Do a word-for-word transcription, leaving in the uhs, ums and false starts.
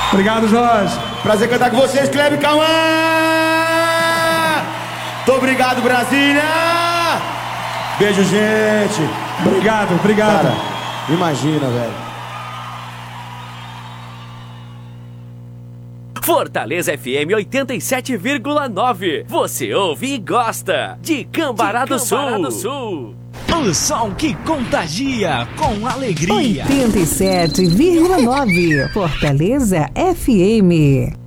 Obrigado, Jorge. Prazer cantar com vocês, Kleber Cauã. Muito obrigado, Brasília. Beijo, gente. Obrigado, obrigado. Cara, imagina, velho. Fortaleza F M oitenta e sete vírgula nove. Você ouve e gosta de Cambará do Sul. do Sul. O som que contagia com alegria. oitenta e sete vírgula nove. Fortaleza F M.